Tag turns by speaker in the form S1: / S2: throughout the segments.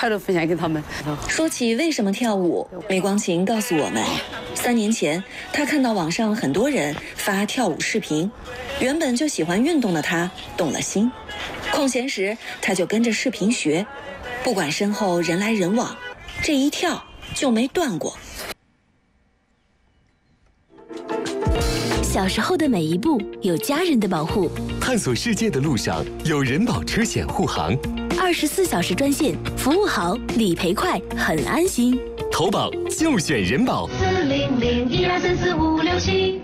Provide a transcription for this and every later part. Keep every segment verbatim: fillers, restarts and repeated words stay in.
S1: 快乐分享给他们。
S2: 说起为什么跳舞，梅光琴告诉我们，三年前她看到网上很多人发跳舞视频，原本就喜欢运动的她动了心，空闲时她就跟着视频学，不管身后人来人往，这一跳就没断过。
S3: 小时候的每一步有家人的保护，
S4: 探索世界的路上有人保车险护航，
S3: 二十四小时专线，服务好，理赔快，很安心。
S4: 投保就选人保。
S5: 四零零一二三四五六七。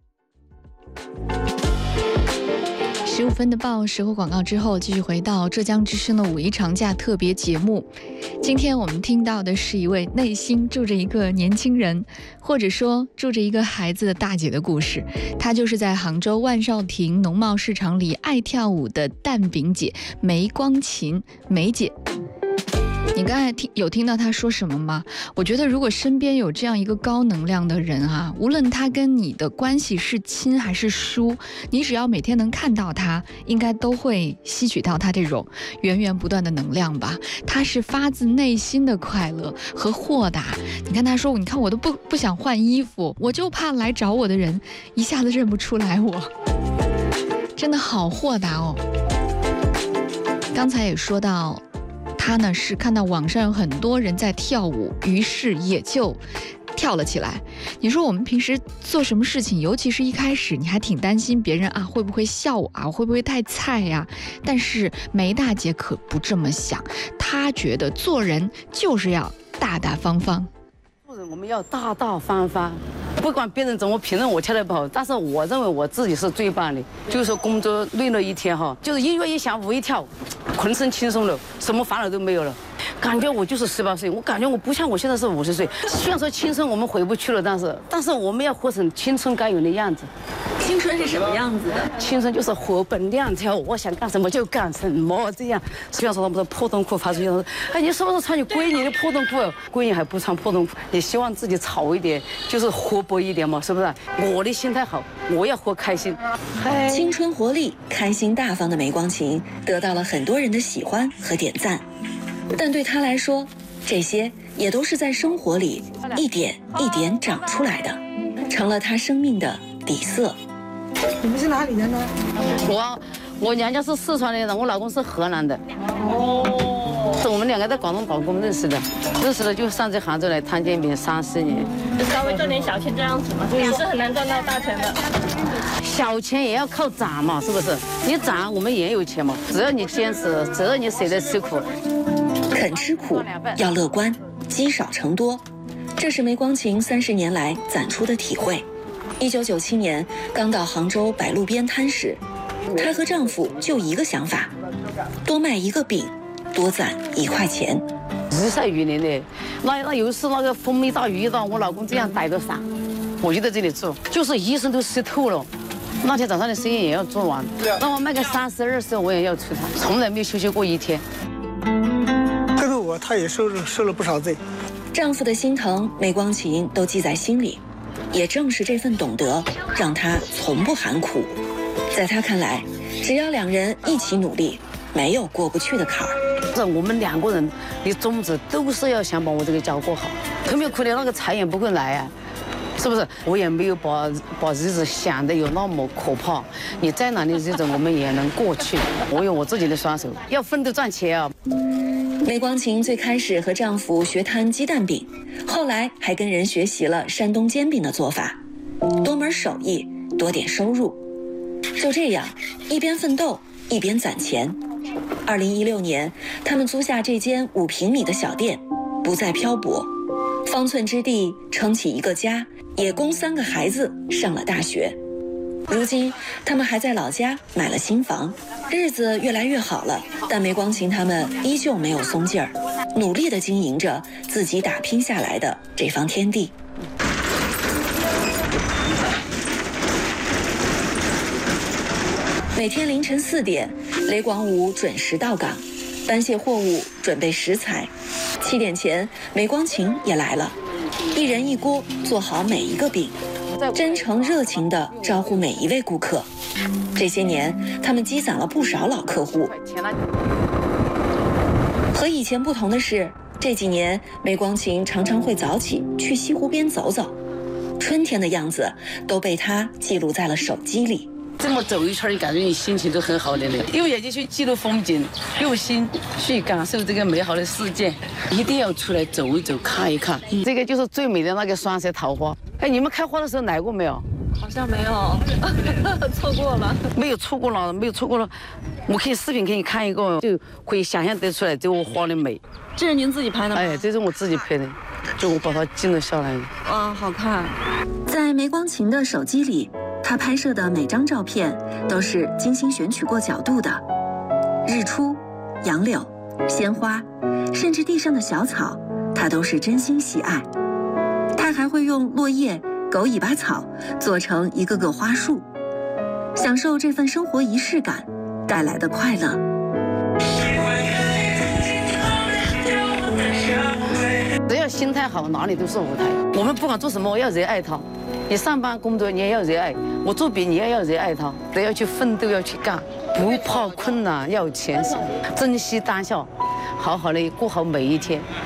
S6: 十五分的报时和广告之后，继续回到浙江之声的五一长假特别节目。今天我们听到的是一位内心住着一个年轻人，或者说住着一个孩子的大姐的故事。她就是在杭州万绍亭农贸市场里爱跳舞的蛋饼姐梅光琴，梅姐。你刚才听有听到他说什么吗？我觉得如果身边有这样一个高能量的人啊，无论他跟你的关系是亲还是疏，你只要每天能看到他，应该都会吸取到他这种源源不断的能量吧。他是发自内心的快乐和豁达。你看他说，你看我都不不想换衣服，我就怕来找我的人一下子认不出来我，真的好豁达哦。刚才也说到。他呢是看到网上有很多人在跳舞，于是也就跳了起来。你说我们平时做什么事情，尤其是一开始，你还挺担心别人啊会不会笑我啊，会不会太菜呀？但是梅大姐可不这么想，她觉得做人就是要大大方方。
S1: 做人我们要大大方方，不管别人怎么评论我跳得不好，但是我认为我自己是最棒的。就是说工作累了一天哈，就是音乐一响，舞一跳，浑身轻松了，什么烦恼都没有了。感觉我就是十八岁，我感觉我不像我现在是五十岁。虽然说青春我们回不去了，但是但是我们要活成青春该有的样子。
S2: 青春是什么样子的？
S1: 青春就是活蹦乱跳，我想干什么就干什么，这样。虽然说他们说破洞裤发出去说，哎，你是不是穿你闺女的破洞裤？闺女还不穿破洞裤，你希望自己潮一点，就是活泼一点嘛，是不是？我的心态好，我要活开心。
S2: 青春活力、开心大方的梅光琴得到了很多人的喜欢和点赞，但对她来说，这些也都是在生活里一点一点长出来的，成了她生命的底色。
S7: 你们是哪里人呢？
S1: 我我娘家是四川的人，我老公是河南的。哦，是我们两个在广东打工认识的，认识了就上这杭州来摊煎饼三四年。
S8: 就稍微赚点小钱这样子嘛，也是很难赚到大钱的。
S1: 小钱也要靠攒嘛，是不是？你攒我们也有钱嘛，只要你坚持，只要你舍得吃苦。
S2: 肯吃苦，要乐观，积少成多，这是梅光琴三十年来攒出的体会。一九九七年刚到杭州摆路边摊时，她和丈夫就一个想法：多卖一个饼，多攒一块钱。
S1: 日晒雨淋的，那那有一次那个风一大雨一大，我老公这样逮着伞，我就在这里做，就是一身都湿透了。那天早上的生意也要做完，那我卖个三十二十我也要出摊，从来没有休息过一天。
S7: 跟着我，他也受了受了不少罪。
S2: 丈夫的心疼，梅光琴都记在心里。也正是这份懂得，让她从不喊苦。在她看来，只要两人一起努力，没有过不去的坎儿。
S1: 这我们两个人的宗旨都是要想把我这个家过好，特别苦的那个财也不会来啊，是不是？我也没有把把日子想得有那么可怕。你再难的日子我们也能过去。我有我自己的双手，要奋斗赚钱啊。
S2: 梅光琴最开始和丈夫学摊鸡蛋饼，后来还跟人学习了山东煎饼的做法，多门手艺，多点收入。就这样，一边奋斗一边攒钱。二零一六年，他们租下这间五平米的小店，不再漂泊，方寸之地撑起一个家，也供三个孩子上了大学。如今，他们还在老家买了新房，日子越来越好了。但梅光琴他们依旧没有松劲儿，努力地经营着自己打拼下来的这方天地。每天凌晨四点，雷广武准时到岗，搬卸货物，准备食材。七点前，梅光琴也来了，一人一锅做好每一个饼。真诚热情地招呼每一位顾客。这些年，他们积攒了不少老客户。和和以前不同的是，这几年梅光琴常常会早起去西湖边走走，春天的样子都被她记录在了手机里。
S1: 这么走一圈，你感觉你心情都很好的嘞。用眼睛去记录风景，用心去感受这个美好的世界，一定要出来走一走，看一看。这个就是最美的那个双色桃花。哎，你们开花的时候来过没有？
S8: 好像没有，错过了。
S1: 没有错过了，没有错过了。我可以视频给你看一个，就可以想象得出来这个花的美。
S8: 这是您自己拍的吗？
S1: 哎，这是我自己拍的，就我把它记录下来的。
S8: 哇，好看！
S2: 在梅光琴的手机里，她拍摄的每张照片都是精心选取过角度的，日出、杨柳、鲜花，甚至地上的小草，她都是真心喜爱。她还会用落叶、狗尾巴草做成一个个花束，享受这份生活仪式感带来的快乐。
S1: 只要心态好，哪里都是舞台。我们不管做什么，我要热爱它。你上班工作，你也要热爱；我做别，你也要热爱它。都要去奋斗，要去干，不怕困难，要前行，珍惜当下，好好的过好每一天。